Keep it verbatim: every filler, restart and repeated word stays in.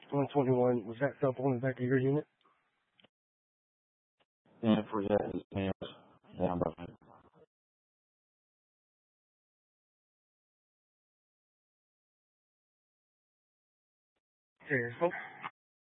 one twenty-one, was that cell phone in the back of your unit? Yeah, I forget his name. Yeah, but Okay, folks.